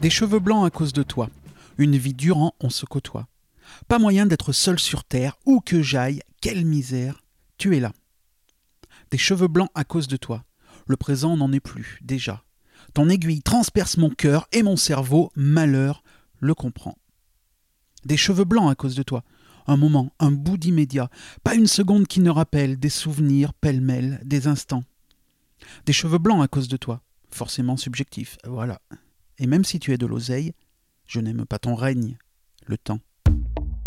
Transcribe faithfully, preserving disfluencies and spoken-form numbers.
Des cheveux blancs à cause de toi. Une vie durant, on se côtoie. Pas moyen d'être seul sur terre, où que j'aille, quelle misère, tu es là. Des cheveux blancs à cause de toi. Le présent n'en est plus, déjà. Ton aiguille transperce mon cœur et mon cerveau, malheur, le comprend. Des cheveux blancs à cause de toi. Un moment, un bout d'immédiat, pas une seconde qui ne rappelle des souvenirs pêle-mêle, des instants. Des cheveux blancs à cause de toi. Forcément subjectif, voilà. Et même si tu es de l'oseille, je n'aime pas ton règne, le temps.